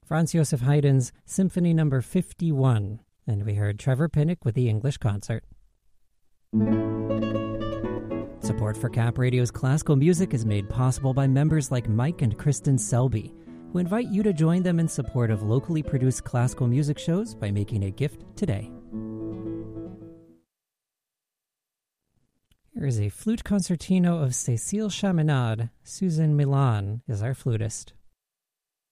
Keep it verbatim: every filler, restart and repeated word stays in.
Franz Joseph Haydn's Symphony Number fifty-one, and we heard Trevor Pinnock with the English Concert. Support for Cap Radio's classical music is made possible by members like Mike and Kristen Selby, who invite you to join them in support of locally produced classical music shows by making a gift today. Here is a flute concertino of Cécile Chaminade. Susan Milan is our flutist.